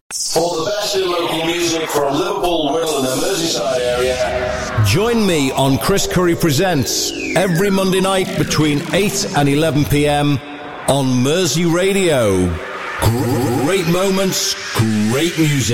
For the best in local music from Liverpool, Wirral and the Merseyside area. Join me on Chris Curry Presents every Monday night between 8 and 11 p.m. on Mersey Radio. Great moments, great music.